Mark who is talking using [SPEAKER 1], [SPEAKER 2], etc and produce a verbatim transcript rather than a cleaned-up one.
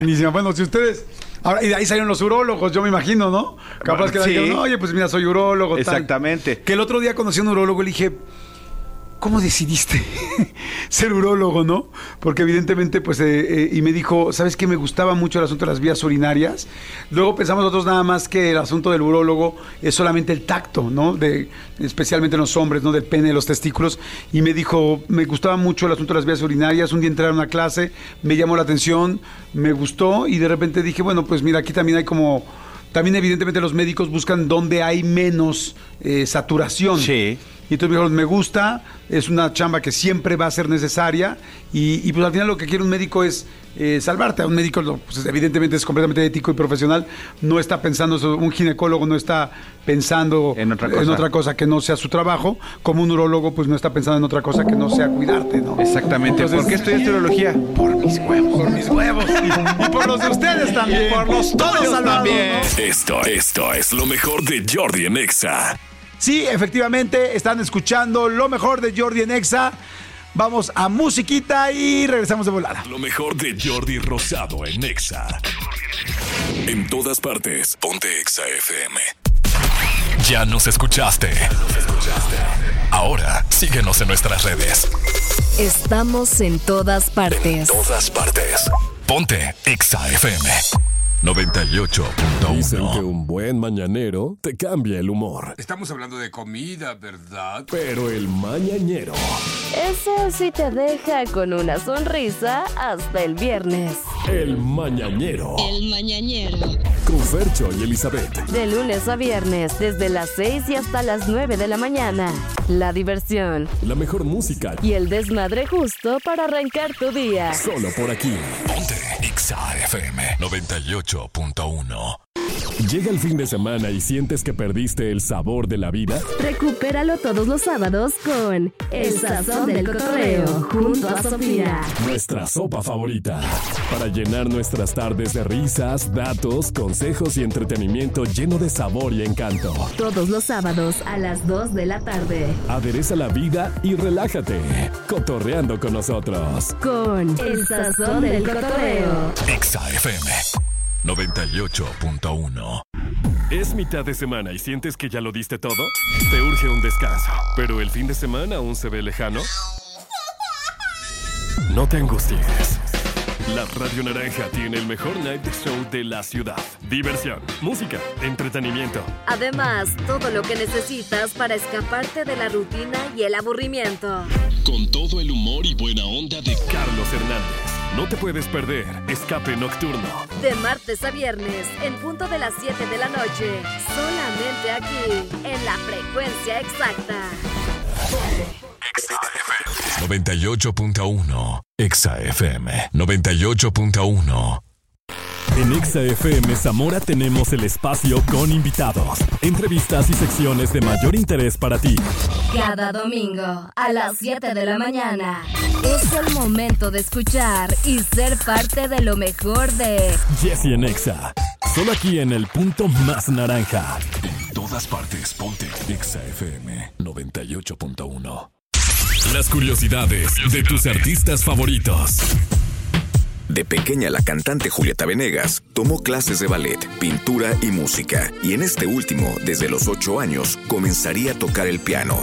[SPEAKER 1] Buenísimo. Bueno, si ustedes... Ahora, y de ahí salieron los urólogos, yo me imagino, ¿no? Capaz bueno, que sí. dijeron, oye, pues mira, soy urólogo.
[SPEAKER 2] Exactamente.
[SPEAKER 1] Tal. Que el otro día conocí a un urólogo y le dije, ¿cómo decidiste ser urólogo, no? Porque evidentemente, pues, eh, eh, y me dijo, ¿sabes qué? Me gustaba mucho el asunto de las vías urinarias. Luego pensamos nosotros nada más que el asunto del urólogo es solamente el tacto, ¿no? De, especialmente en los hombres, ¿no? Del pene, de los testículos. Y me dijo, me gustaba mucho el asunto de las vías urinarias. Un día entré a una clase, me llamó la atención, me gustó y de repente dije, bueno, pues mira, aquí también hay como... También evidentemente los médicos buscan donde hay menos eh, saturación.
[SPEAKER 2] Sí.
[SPEAKER 1] Y entonces me dijeron, me gusta, es una chamba que siempre va a ser necesaria y, y pues al final lo que quiere un médico es eh, salvarte. Un médico pues, evidentemente es completamente ético y profesional, no está pensando, un ginecólogo no está pensando
[SPEAKER 2] en otra cosa,
[SPEAKER 1] en otra cosa que no sea su trabajo, como un urólogo pues no está pensando en otra cosa que no sea cuidarte, ¿no?
[SPEAKER 2] Exactamente. Entonces, ¿por qué estudias urología?
[SPEAKER 1] Por mis huevos. Por mis huevos. Y, y por los de ustedes también.
[SPEAKER 2] Y por los tuyos también.
[SPEAKER 3] ¿No? Esto, esto es lo mejor de Jordi en Exa.
[SPEAKER 1] Sí, efectivamente, están escuchando lo mejor de Jordi en Exa. Vamos a musiquita y regresamos de volada.
[SPEAKER 3] Lo mejor de Jordi Rosado en Exa. En todas partes, ponte Exa F M. Ya nos escuchaste. Ahora, síguenos en nuestras redes.
[SPEAKER 4] Estamos en todas partes.
[SPEAKER 3] En todas partes. Ponte Exa F M. noventa y ocho punto uno.
[SPEAKER 5] Dicen que un buen mañanero te cambia el humor.
[SPEAKER 6] Estamos hablando de comida, ¿verdad?
[SPEAKER 5] Pero el mañanero...
[SPEAKER 4] Ese sí te deja con una sonrisa hasta el viernes.
[SPEAKER 5] El mañanero.
[SPEAKER 7] El mañanero.
[SPEAKER 5] Con Fercho y Elizabeth.
[SPEAKER 4] De lunes a viernes, desde las seis y hasta las nueve de la mañana. La diversión.
[SPEAKER 5] La mejor música.
[SPEAKER 4] Y el desmadre justo para arrancar tu día.
[SPEAKER 5] Solo por aquí.
[SPEAKER 3] Ponte Exa F M noventa y ocho punto uno.
[SPEAKER 5] Llega el fin de semana y sientes que perdiste el sabor de la vida.
[SPEAKER 4] Recupéralo todos los sábados con El Sazón del Cotorreo junto a Sofía.
[SPEAKER 5] Nuestra sopa favorita. Para llenar nuestras tardes de risas, datos, consejos y entretenimiento lleno de sabor y encanto.
[SPEAKER 4] Todos los sábados a las dos de la tarde.
[SPEAKER 5] Adereza la vida y relájate. Cotorreando con nosotros.
[SPEAKER 4] Con El Sazón del Cotorreo.
[SPEAKER 3] Exa F M noventa y ocho punto uno.
[SPEAKER 5] ¿Es mitad de semana y sientes que ya lo diste todo? Te urge un descanso, pero el fin de semana aún se ve lejano. No te angusties. La Radio Naranja tiene el mejor night show de la ciudad. Diversión, música, entretenimiento.
[SPEAKER 4] Además, todo lo que necesitas para escaparte de la rutina y el aburrimiento.
[SPEAKER 3] Con todo el humor y buena onda de
[SPEAKER 5] Carlos Hernández. No te puedes perder Escape Nocturno.
[SPEAKER 4] De martes a viernes, en punto de las siete de la noche. Solamente aquí, en la frecuencia exacta.
[SPEAKER 3] Exa F M noventa y ocho punto uno. Exa F M noventa y ocho punto uno.
[SPEAKER 5] En Exa F M Zamora tenemos el espacio con invitados, entrevistas y secciones de mayor interés para ti.
[SPEAKER 4] Cada domingo a las siete de la mañana es el momento de escuchar y ser parte de lo mejor de
[SPEAKER 5] Jessy en Exa. Solo aquí en el punto más naranja.
[SPEAKER 3] En todas partes, ponte Exa F M noventa y ocho punto uno. Las curiosidades de tus artistas favoritos.
[SPEAKER 8] De pequeña, la cantante Julieta Venegas tomó clases de ballet, pintura y música, y en este último, desde los ocho años, comenzaría a tocar el piano.